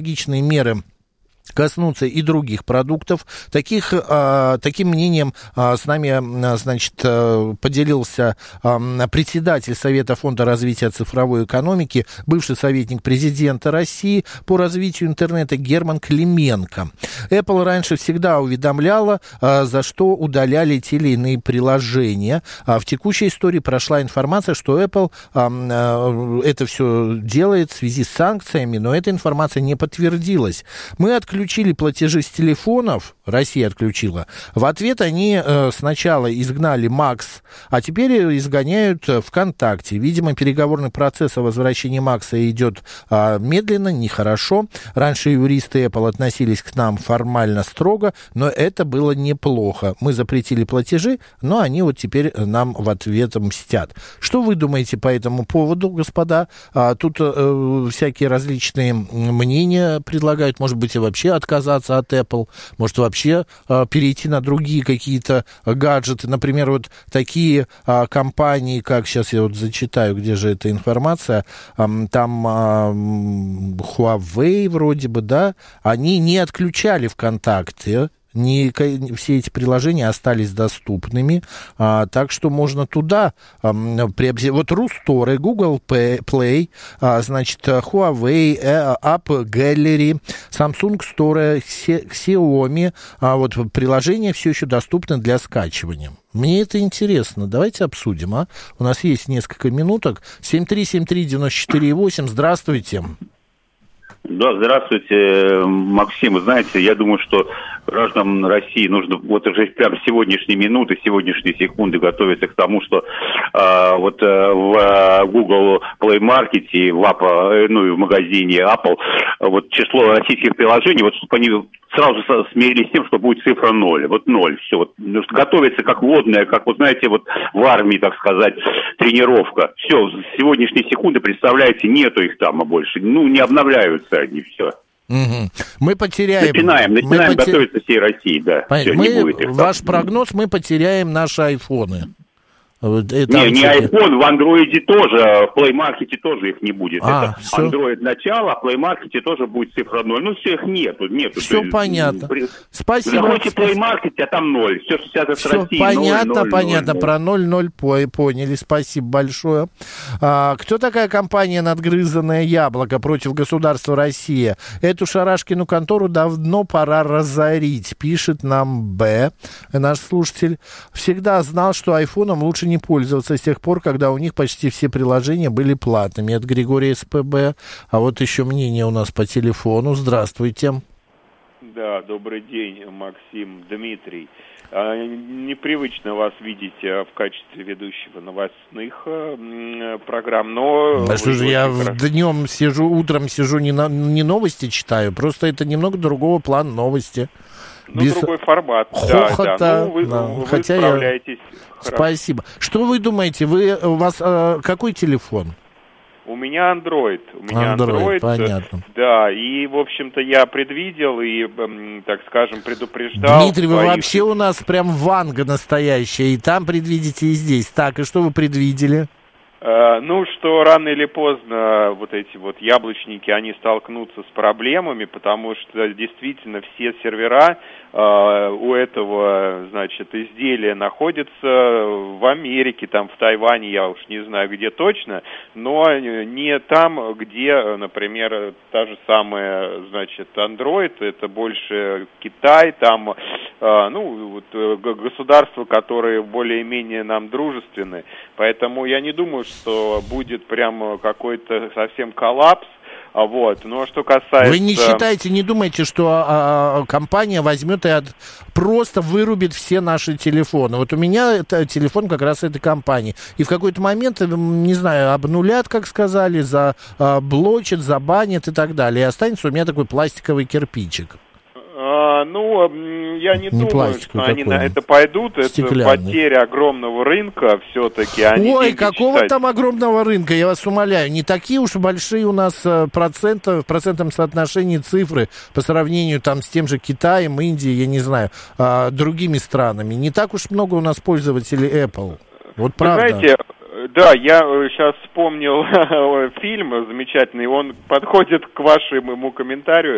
аналогичные меры коснуться и других продуктов. Таким мнением с нами, значит, поделился председатель Совета фонда развития цифровой экономики, бывший советник президента России по развитию интернета Герман Клименко. Apple раньше всегда уведомляла, за что удаляли те или иные приложения. В текущей истории прошла информация, что Apple это все делает в связи с санкциями, но эта информация не подтвердилась. Мы отключили платежи с телефонов, Россия отключила. В ответ они сначала изгнали Макс, а теперь изгоняют ВКонтакте. Видимо, переговорный процесс о возвращении Макса идет медленно, нехорошо. Раньше юристы Apple относились к нам формально строго, но это было неплохо. Мы запретили платежи, но они вот теперь нам в ответ мстят. Что вы думаете по этому поводу, господа? Тут всякие различные мнения предлагают, может быть, и вообще отказаться от Apple, может вообще перейти на другие какие-то гаджеты, например, вот такие компании, как, сейчас я вот зачитаю, где же эта информация, там Huawei вроде бы, да, они не отключали ВКонтакте, все эти приложения остались доступными, так что можно туда приобрести. Вот Рустор, Google Play, значит, Huawei, App Gallery, Samsung Store, Xiaomi, вот приложения все еще доступны для скачивания. Мне это интересно. Давайте обсудим, а? У нас есть несколько минуток. 7373948. Здравствуйте. Да, здравствуйте, Максим. Вы знаете, я думаю, что гражданам России нужно вот уже прямо с сегодняшней минуты, сегодняшней секунды готовиться к тому, что вот в Google Play Market и в в магазине Apple вот число российских приложений, вот чтобы они сразу смирились с тем, что будет цифра 0. Вот 0. Все. Вот готовится как водная, как, вот знаете, вот в армии, так сказать, тренировка. Все, с сегодняшней секунды, представляете, нету их там больше. Не обновляются они, все. Угу. Мы потеряем... Начинаем готовиться всей России, да. Все, не будет их. Ваш прогноз, мы потеряем наши айфоны. Не iPhone, в Android тоже, в Play Market тоже их не будет. Это все. Android начало, а в Play Market тоже будет цифра 0. Все их нету. Все понятно. Спасибо. Заходите в Play Market, а там 0. Все, что связано с Россией. Понятно, 0. Про 0 поняли. Спасибо большое. Кто такая компания «Надгрызанное яблоко» против государства Россия? Эту шарашкину контору давно пора разорить, пишет нам Б, наш слушатель. Всегда знал, что айфоном лучше не пользоваться с тех пор, когда у них почти все приложения были платными. Это Григорий СПБ. А вот еще мнение у нас по телефону. Здравствуйте. Да, добрый день, Максим, Дмитрий. Непривычно вас видеть в качестве ведущего новостных программ, но... Да что же я днем сижу, утром сижу, не новости читаю, просто это немного другого плана новости. Без другой формат. Хохота. Да. Вы справляетесь хорошо. Спасибо. Что вы думаете, у вас какой телефон? У меня Android. Android, понятно. Да, и, в общем-то, я предвидел и, так скажем, предупреждал. Дмитрий, вы вообще у нас прям ванга настоящая, и там предвидите, и здесь. Так, и что вы предвидели? Что рано или поздно вот эти вот яблочники, они столкнутся с проблемами, потому что действительно все сервера у этого, значит, изделия находятся в Америке, там в Тайване, я уж не знаю где точно, но не там, где, например, та же самая, значит, Android, это больше Китай, там, государства, которые более-менее нам дружественны, поэтому я не думаю, что будет прямо какой-то совсем коллапс. Но что касается... Вы не думаете, что компания возьмет и просто вырубит все наши телефоны? Вот у меня телефон как раз этой компании. И в какой-то момент, не знаю, обнулят, как сказали, заблочат, забанят и так далее. И останется у меня такой пластиковый кирпичик. Я не думаю, что они на это пойдут. Стеклянный. Это потеря огромного рынка все-таки. Ой, какого там огромного рынка, я вас умоляю. Не такие уж большие у нас в процентном соотношении цифры по сравнению там с тем же Китаем, Индией, я не знаю, другими странами. Не так уж много у нас пользователей Apple. Вот правда. Вы знаете, да, я сейчас вспомнил фильм замечательный, он подходит к вашему комментарию.